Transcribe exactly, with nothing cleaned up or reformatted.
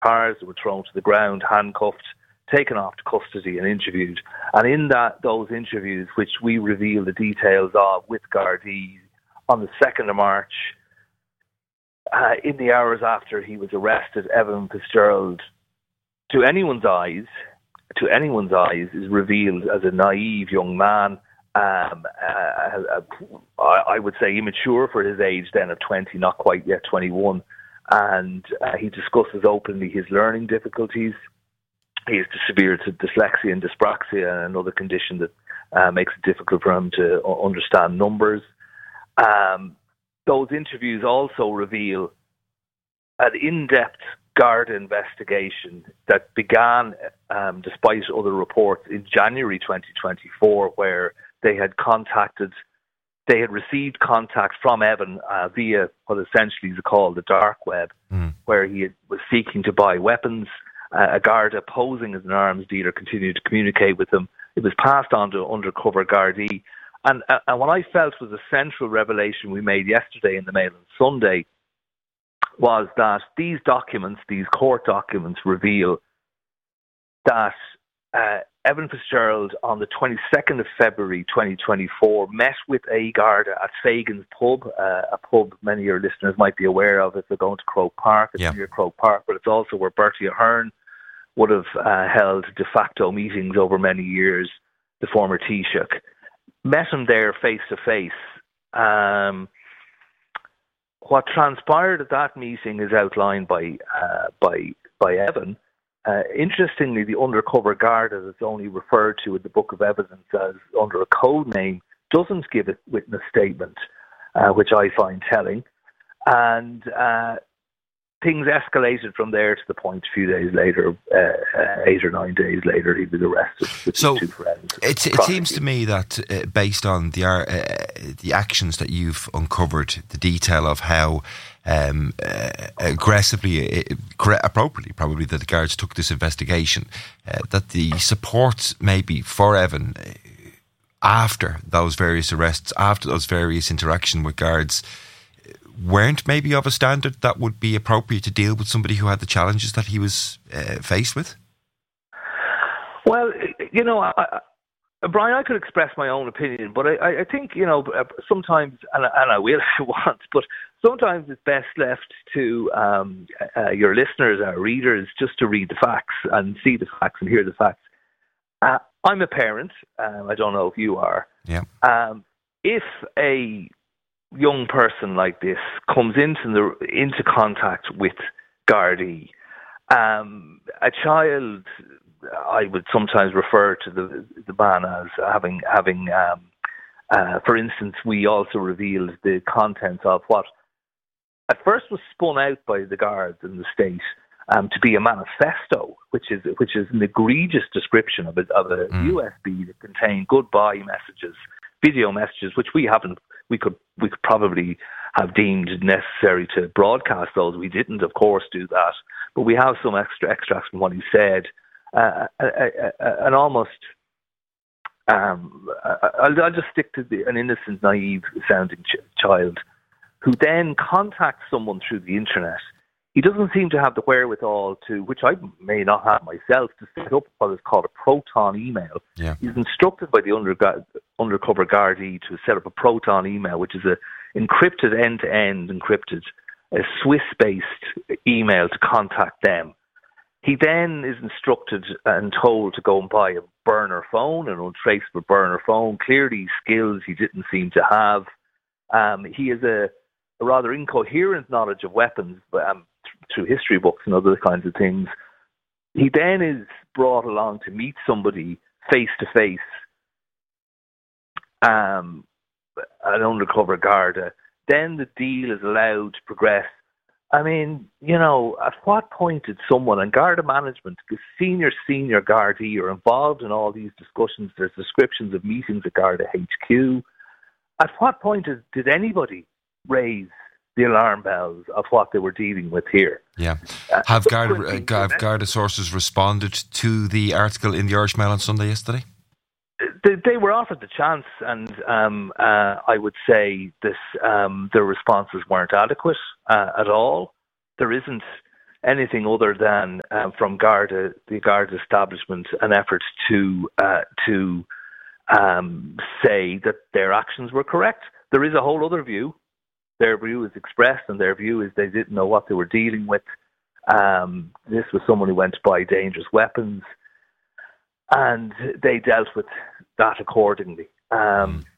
cars. They were thrown to the ground, handcuffed, taken off to custody and interviewed. And in that those interviews, which we reveal the details of with Gardaí on the second of March, uh, in the hours after he was arrested, Evan Fitzgerald, to anyone's eyes, to anyone's eyes, is revealed as a naive young man, um, uh, uh, I would say immature for his age then of twenty, not quite yet twenty-one. And uh, he discusses openly his learning difficulties. He is severe to dyslexia and dyspraxia, another condition that uh, makes it difficult for him to understand numbers. Um, those interviews also reveal an in-depth Garda investigation that began, um, despite other reports, in January twenty twenty-four, where they had contacted, they had received contact from Evan uh, via what essentially is called the dark web, mm. where he had, was seeking to buy weapons. Uh, a Garda posing as an arms dealer continued to communicate with him. It was passed on to undercover Gardaí. And, uh, and what I felt was a central revelation we made yesterday in the Mail on Sunday was that these documents, these court documents, reveal that uh, Evan Fitzgerald on the twenty-second of February twenty twenty-four met with a Garda at Fagan's Pub, uh, a pub many of your listeners might be aware of if they're going to Croke Park. It's yeah. near Croke Park, but it's also where Bertie Ahern would have uh, held de facto meetings over many years, the former Taoiseach. Met him there face to face. Um, what transpired at that meeting is outlined by uh, by by Evan. Uh, interestingly, the undercover Garda that's only referred to in the Book of Evidence as under a code name doesn't give a witness statement, uh, which I find telling. And uh, things escalated from there to the point a few days later, uh, uh, eight or nine days later, he was arrested with so his two friends. It, it seems to me that uh, based on the uh, the actions that you've uncovered, the detail of how um, uh, aggressively, uh, appropriately probably, that the guards took this investigation, uh, that the support maybe for Evan uh, after those various arrests, after those various interaction with guards, weren't maybe of a standard that would be appropriate to deal with somebody who had the challenges that he was uh, faced with? Well, you know, I, I, Brian, I could express my own opinion, but I, I think, you know, sometimes, and, and I will if I want, but sometimes it's best left to um, uh, your listeners, our readers, just to read the facts and see the facts and hear the facts. Uh, I'm a parent. Um, I don't know if you are. Yeah. Um, if a young person like this comes into the into contact with Gardaí, um, a child, I would sometimes refer to the the man as having having. Um, uh, for instance, we also revealed the contents of what at first was spun out by the guards in the state um, to be a manifesto, which is which is an egregious description of a, of a mm. U S B that contained goodbye messages, video messages, which we haven't. We could we could probably have deemed necessary to broadcast those. We didn't, of course, do that. But we have some extra extracts from what he said. Uh, a, a, a, an almost, um, I'll, I'll just stick to the, an innocent, naive-sounding ch- child who then contacts someone through the internet. He doesn't seem to have the wherewithal to, which I may not have myself, to set up what is called a Proton email. Yeah. He's instructed by the under, undercover Gardaí to set up a Proton email, which is a encrypted, end-to-end encrypted, a Swiss-based email to contact them. He then is instructed and told to go and buy a burner phone, an untraceable burner phone, clearly skills he didn't seem to have. Um, he has a, a rather incoherent knowledge of weapons, but um, through history books and other kinds of things. He then is brought along to meet somebody face to face, um, an undercover Garda. Then the deal is allowed to progress. I mean, you know, at what point did someone, and Garda management, the senior, senior Gardaí are involved in all these discussions. There's descriptions of meetings at Garda H Q. At what point did, did anybody raise the alarm bells of what they were dealing with here? Yeah. Have Garda, uh, have Garda sources responded to the article in the Irish Mail on Sunday yesterday? They, they were offered the chance, and um, uh, I would say this: um, their responses weren't adequate uh, at all. There isn't, anything other than um, from Garda, the Garda establishment, an effort to uh, to um, say that their actions were correct. There is a whole other view. Their view is expressed, and their view is they didn't know what they were dealing with. Um, this was someone who went to buy dangerous weapons, and they dealt with that accordingly. Um,